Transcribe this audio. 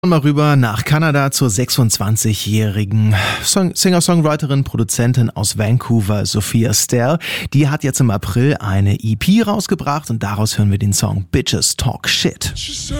Mal rüber nach Kanada zur 26-jährigen Singer-Songwriterin, Produzentin aus Vancouver, Sophia Stell. Die hat jetzt im April eine EP rausgebracht und daraus hören wir den Song Bitches Talk Shit.